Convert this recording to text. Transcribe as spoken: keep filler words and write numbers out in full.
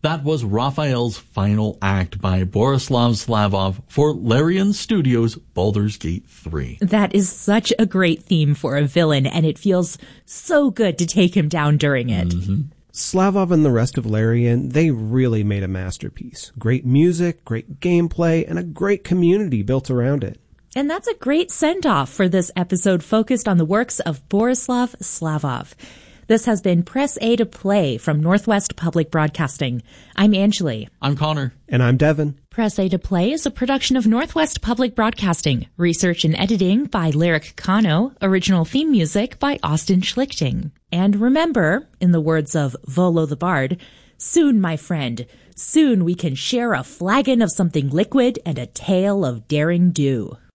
That was Raphael's final act by Borislav Slavov for Larian Studios' Baldur's Gate three. That is such a great theme for a villain, and it feels so good to take him down during it. Mm-hmm. Slavov and the rest of Larian, they really made a masterpiece. Great music, great gameplay, and a great community built around it. And that's a great send-off for this episode focused on the works of Borislav Slavov. This has been Press A to Play from Northwest Public Broadcasting. I'm Angeli. I'm Connor. And I'm Devin. Press A to Play is a production of Northwest Public Broadcasting. Research and editing by Lyric Kano. Original theme music by Austin Schlichting. And remember, in the words of Volo the Bard, soon, my friend, soon we can share a flagon of something liquid and a tale of daring do.